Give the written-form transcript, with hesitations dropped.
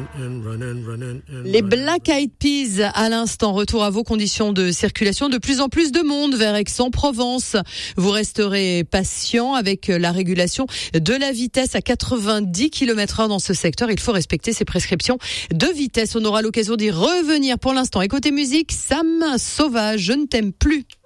Les Black Eyed Peas, à l'instant, retour à vos conditions de circulation. De plus en plus de monde vers Aix-en-Provence. Vous resterez patient avec la régulation de la vitesse à 90 km/h dans ce secteur. Il faut respecter ces prescriptions de vitesse. On aura l'occasion d'y revenir. Pour l'instant, et côté musique, Sam Sauvage, Je ne t'aime plus.